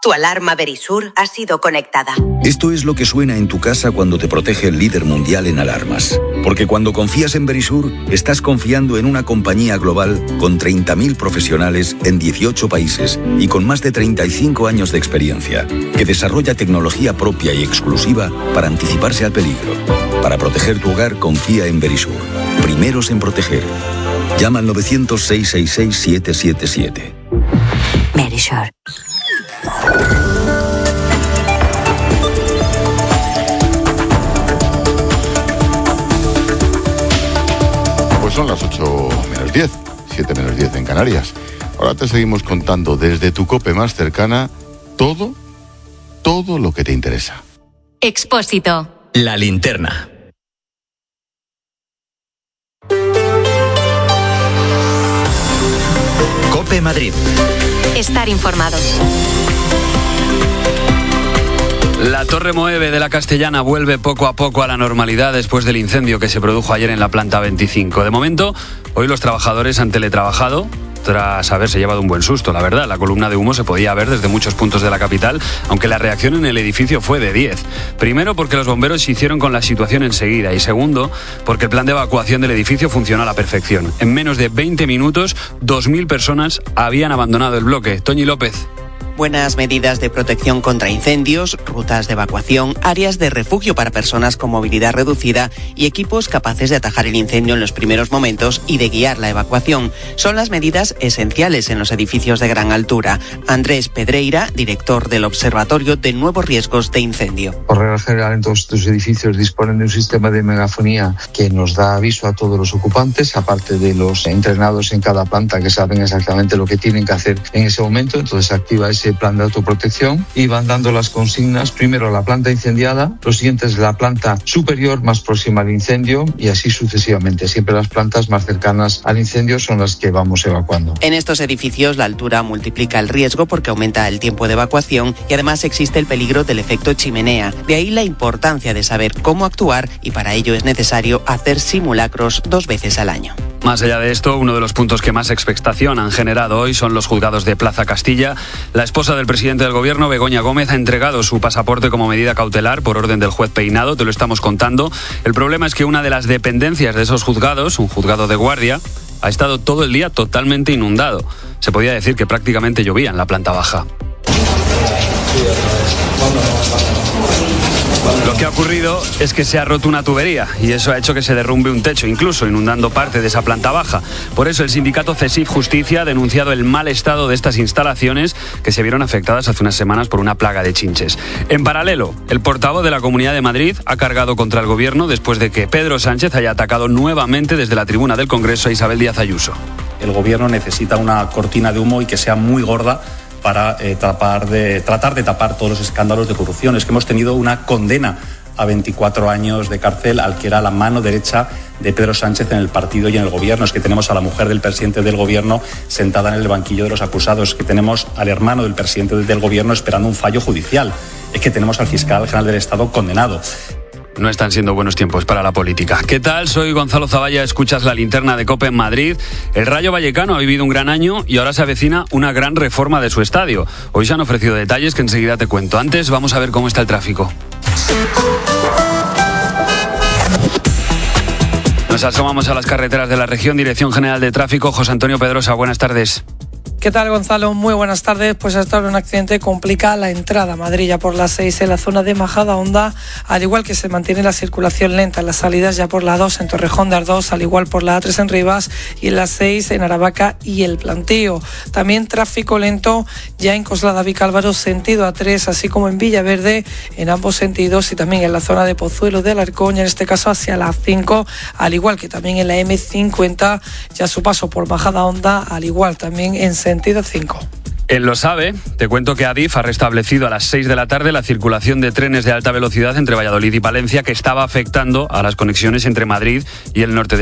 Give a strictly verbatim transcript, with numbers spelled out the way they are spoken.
Tu alarma Verisur ha sido conectada. Esto es lo que suena en tu casa cuando te protege el líder mundial en alarmas. Porque cuando confías en Verisur, estás confiando en una compañía global con treinta mil profesionales en dieciocho países y con más de treinta y cinco años de experiencia, que desarrolla tecnología propia y exclusiva para anticiparse al peligro. Para proteger tu hogar, confía en Verisur. Primeros en proteger. Llama al novecientos, seiscientos sesenta y seis, siete siete siete. Verisur. Pues son las ocho menos diez, siete menos diez en Canarias. Ahora te seguimos contando desde tu COPE más cercana todo, todo lo que te interesa. Expósito. La linterna. COPE Madrid. Estar informado. La Torre Moeve de la Castellana vuelve poco a poco a la normalidad después del incendio que se produjo ayer en la planta veinticinco. De momento, hoy los trabajadores han teletrabajado tras haberse llevado un buen susto, la verdad. La columna de humo se podía ver desde muchos puntos de la capital, aunque la reacción en el edificio fue de diez. Primero, porque los bomberos se hicieron con la situación enseguida, y segundo, porque el plan de evacuación del edificio funcionó a la perfección. En menos de veinte minutos, dos mil personas habían abandonado el bloque. Toñi López. Buenas medidas de protección contra incendios, rutas de evacuación, áreas de refugio para personas con movilidad reducida y equipos capaces de atajar el incendio en los primeros momentos y de guiar la evacuación. Son las medidas esenciales en los edificios de gran altura. Andrés Pedreira, director del Observatorio de Nuevos Riesgos de Incendio. Por regla general, en todos estos edificios disponen de un sistema de megafonía que nos da aviso a todos los ocupantes, aparte de los entrenados en cada planta que saben exactamente lo que tienen que hacer en ese momento. Entonces se activa ese plan de autoprotección y van dando las consignas, primero a la planta incendiada, lo siguiente es la planta superior más próxima al incendio y así sucesivamente. Siempre las plantas más cercanas al incendio son las que vamos evacuando. En estos edificios la altura multiplica el riesgo porque aumenta el tiempo de evacuación y además existe el peligro del efecto chimenea. De ahí la importancia de saber cómo actuar y para ello es necesario hacer simulacros dos veces al año. Más allá de esto, uno de los puntos que más expectación han generado hoy son los juzgados de Plaza Castilla. La esposa del presidente del gobierno, Begoña Gómez, ha entregado su pasaporte como medida cautelar por orden del juez Peinado, te lo estamos contando. El problema es que una de las dependencias de esos juzgados, un juzgado de guardia, ha estado todo el día totalmente inundado. Se podía decir que prácticamente llovía en la planta baja. Lo que ha ocurrido es que se ha roto una tubería y eso ha hecho que se derrumbe un techo, incluso inundando parte de esa planta baja. Por eso el sindicato CESIF Justicia ha denunciado el mal estado de estas instalaciones que se vieron afectadas hace unas semanas por una plaga de chinches. En paralelo, el portavoz de la Comunidad de Madrid ha cargado contra el gobierno después de que Pedro Sánchez haya atacado nuevamente desde la tribuna del Congreso a Isabel Díaz Ayuso. El gobierno necesita una cortina de humo y que sea muy gorda para eh, tapar de, tratar de tapar todos los escándalos de corrupción. Es que hemos tenido una condena a veinticuatro años de cárcel al que era la mano derecha de Pedro Sánchez en el partido y en el gobierno. Es que tenemos a la mujer del presidente del gobierno sentada en el banquillo de los acusados. Es que tenemos al hermano del presidente del gobierno esperando un fallo judicial. Es que tenemos al fiscal general del Estado condenado. No están siendo buenos tiempos para la política. ¿Qué tal? Soy Gonzalo Zavalla, escuchas la linterna de COPE en Madrid. El Rayo Vallecano ha vivido un gran año y ahora se avecina una gran reforma de su estadio. Hoy se han ofrecido detalles que enseguida te cuento. Antes vamos a ver cómo está el tráfico. Nos asomamos a las carreteras de la región. Dirección General de Tráfico, José Antonio Pedrosa, buenas tardes. ¿Qué tal, Gonzalo? Muy buenas tardes. Pues hasta ahora un accidente complica la entrada a Madrid ya por la seis en la zona de Majadahonda, al igual que se mantiene la circulación lenta en las salidas ya por la dos en Torrejón de Ardoz, al igual por la A tres en Rivas y en la seis en Aravaca y El Plantío. También tráfico lento ya en Coslada Vicálvaro sentido A tres, así como en Villaverde en ambos sentidos y también en la zona de Pozuelo de Alarcón, en este caso hacia la cinco, al igual que también en la eme cincuenta, ya su paso por Majadahonda, al igual también en sentido cinco. Él lo sabe. Te cuento que Adif ha restablecido a las seis de la tarde la circulación de trenes de alta velocidad entre Valladolid y Palencia, que estaba afectando a las conexiones entre Madrid y el norte de